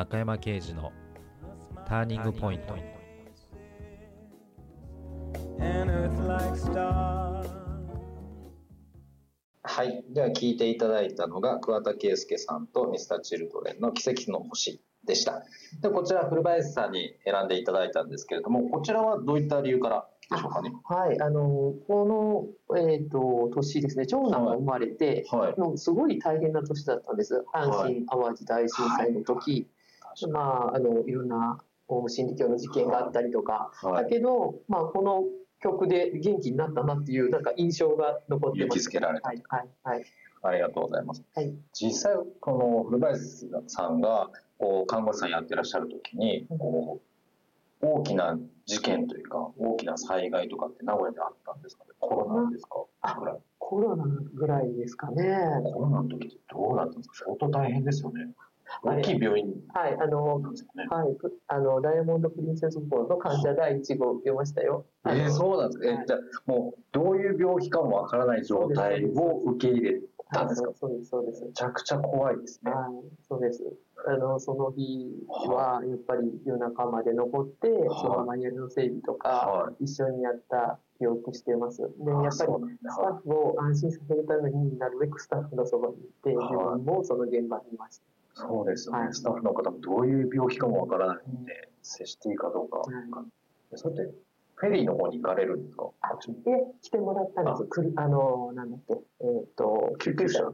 中山圭司のターニングポイント。 はい、では聞いていただいたのが桑田佳祐さんと Mr.Children の奇跡の星でした。でこちら古林さんに選んでいただいたんですけれども、こちらはどういった理由からでしょうかね。 はい、この、年ですね、長男が生まれて、 はいもうすごい大変な年だったんです。阪神・淡路大震災の時、いろんなオウム真理教の事件があったりとか、だけど、この曲で元気になったなっていうなんか印象が残ってます。 勇気づけられた。 はいはいはい。 ありがとうございます。 はい、 実際この古林さんがこう看護師さんやってらっしゃる時にこう大きな事件というか大きな災害とかって名古屋であったんですかね。コロナですか。 コロナぐらいですかね。 コロナの時ってどうだったんですか。相当大変ですよね。大きい病院なんですよね。 はい、ダイヤモンド・プリンセス号の患者第1号を受けましたよ。 そうなんですか。じゃあもうどういう病気かもわからない状態を受け入れたんですか。 そうですそうです。 めちゃくちゃ怖いですね。 はい、そうです。その日はやっぱり夜中まで残って、そのマニュアルの整備とか一緒にやった記憶してます。で、やっぱりスタッフを安心させるためになるべくスタッフのそばにいて、自分もその現場にいました。 そうですよね。スタッフの方もどういう病気かもわからないので、接していいかどうか。それってフェリーの方に行かれるんですか。 来てもらったんです。なんだっけ、 救急車。 はい。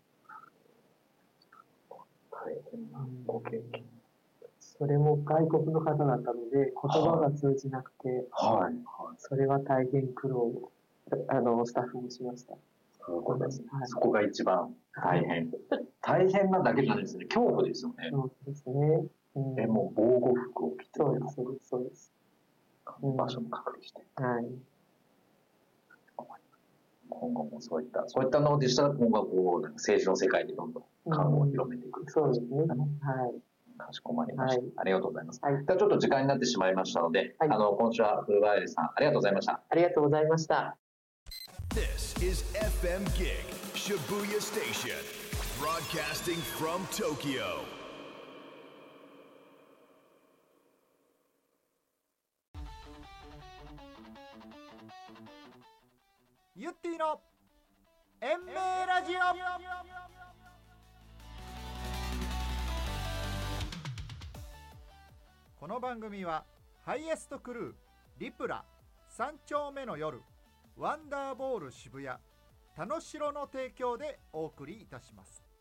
ご経験。 それも外国の方だったので、言葉が通じなくて、それは大変苦労、スタッフもしました。 そうですね。そこが一番大変。大変なだけじゃないですね。恐怖ですよね。 そうですね。 もう防護服を着て、 そうですそうです。 場所も隔離して。 はい。 今後もそういったのでしたら、今後はこう政治の世界でどんどん看護を広めていく。 そうですね。はい。 かしこまりました。ありがとうございます。ではちょっと時間になってしまいましたので、今週は古林さんありがとうございました。 ありがとうございました。 This is FM Gig Shibuya Station, broadcasting from Tokyo. ゆってぃの延命ラジオ。この番組はハイエストクルー、リプラ、三丁目の夜、ワンダーボール渋谷、田野城の提供でお送りいたします。